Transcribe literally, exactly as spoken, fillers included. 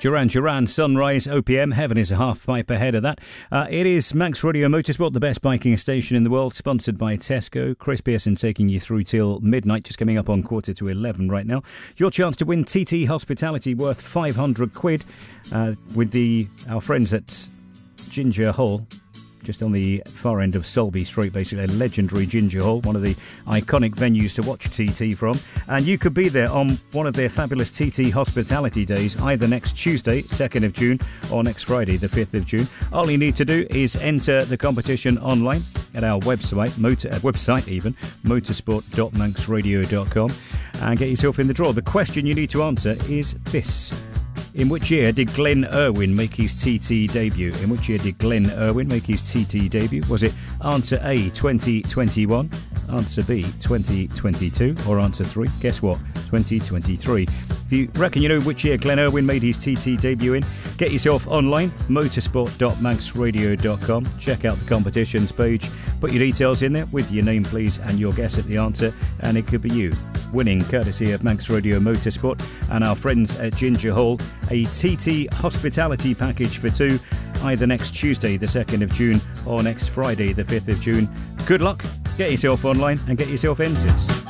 Duran Duran, Sunrise, O P M. Heaven is a half pipe ahead of that. Uh, it is Manx Radio Motorsport, the best biking station in the world, sponsored by Tesco. Chris Pearson taking you through till midnight, just coming up on quarter to eleven right now. Your chance to win T T Hospitality worth five hundred quid uh, with the our friends at Ginger Hall, just on the far end of Solby Street, basically a legendary Ginger Hall, one of the iconic venues to watch T T from. And you could be there on one of their fabulous T T hospitality days, either next Tuesday, second of June, or next Friday, the fifth of June. All you need to do is enter the competition online at our website, motor, uh, website even, motorsport dot manx radio dot com, and get yourself in the draw. The question you need to answer is this. In which year did Glenn Irwin make his T T debut? In which year did Glenn Irwin make his T T debut? Was it answer A, twenty twenty-one, answer B, twenty twenty-two, or answer three? Guess what? twenty twenty-three. If you reckon you know which year Glenn Irwin made his T T debut in, get yourself online, motorsport dot manx radio dot com. Check out the competitions page. Put your details in there with your name, please, and your guess at the answer, and it could be you winning, courtesy of Manx Radio Motorsport and our friends at Ginger Hall, a T T hospitality package for two, either next Tuesday, the second of June, or next Friday, the fifth of June. Good luck, get yourself online and get yourself entered.